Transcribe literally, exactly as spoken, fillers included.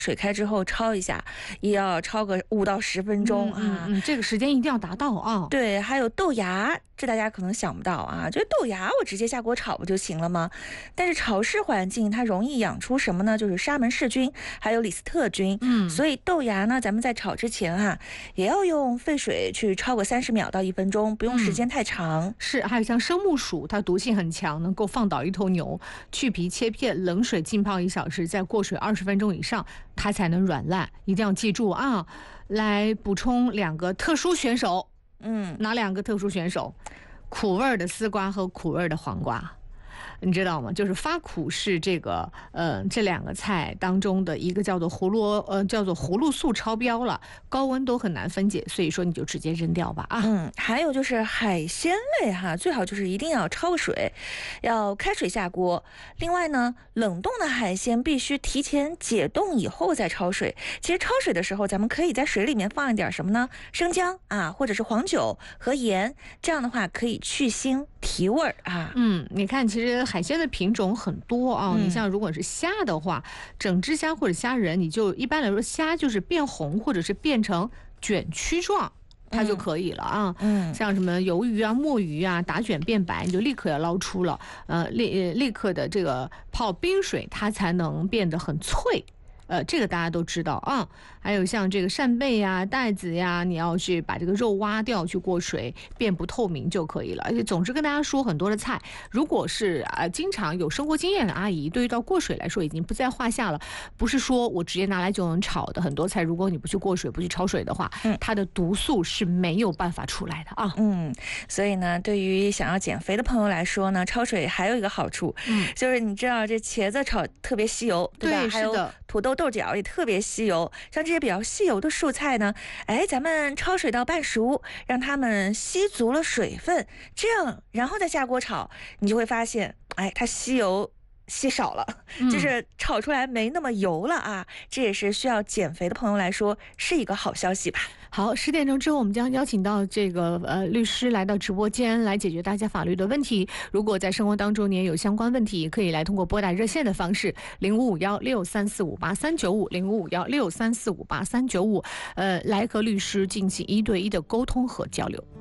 水开之后焯一下，也要焯个五到十分钟啊、 嗯嗯嗯，这个时间一定要达到啊。 对，还有豆芽，这大家可能想不到啊，这豆芽我直接下锅炒不就行了吗？但是潮湿环境它容易养出什么呢？就是沙门氏菌，还有李斯特菌。 嗯， 所以豆芽呢，咱们在炒之前啊，也要用沸水去焯个三十秒到一分钟，不用时间太长。 嗯、是，还有像生木薯，它毒性很强，能够放倒一头牛。去皮切片，冷水浸泡一小时，再过水二十分钟以上，它才能软烂。一定要记住啊！来补充两个特殊选手， 嗯， 哪两个特殊选手？苦味的丝瓜和苦味的黄瓜。你知道吗？就是发苦是这个呃这两个菜当中的一个叫做葫芦呃叫做葫芦素超标了，高温都很难分解，所以说你就直接扔掉吧啊。 嗯，还有就是海鲜类哈，最好就是一定要焯个水，要开水下锅。另外呢，冷冻的海鲜必须提前解冻以后再焯水。其实焯水的时候，咱们可以在水里面放一点什么呢？生姜啊，或者是黄酒和盐，这样的话可以去腥提味儿啊。 嗯，你看，其实海鲜的品种很多啊。嗯、你像如果是虾的话，整只虾或者虾仁，你就一般来说虾就是变红或者是变成卷曲状。它就可以了啊，嗯，像什么鱿鱼啊、墨鱼啊，打卷变白，你就立刻要捞出了，呃，立立刻的这个泡冰水，它才能变得很脆。呃，这个大家都知道啊。还有像这个扇贝呀、带子呀，你要去把这个肉挖掉，去过水，变不透明就可以了。而且，总之跟大家说，很多的菜，如果是呃经常有生活经验的阿姨，对于到过水来说已经不在话下了。不是说我直接拿来就能炒的，很多菜如果你不去过水、不去焯水的话，嗯，它的毒素是没有办法出来的啊。 嗯，所以呢，对于想要减肥的朋友来说呢，焯水还有一个好处，嗯，就是你知道这茄子炒特别吸油，对吧？ 对， 还有土豆、豆角也特别吸油，像这些比较吸油的蔬菜呢，哎，咱们焯水到半熟，让它们吸足了水分，这样然后再下锅炒，你就会发现，哎，它吸油吸少了，就是炒出来没那么油了啊！这也是需要减肥的朋友来说是一个好消息吧。 好，十点钟之后我们将邀请到这个呃律师来到直播间来解决大家法律的问题。如果在生活当中你也有相关问题，可以来通过拨打热线的方式零五五幺六三四五八三九五零五五幺六三四五八三九五，呃，来和律师进行一对一的沟通和交流。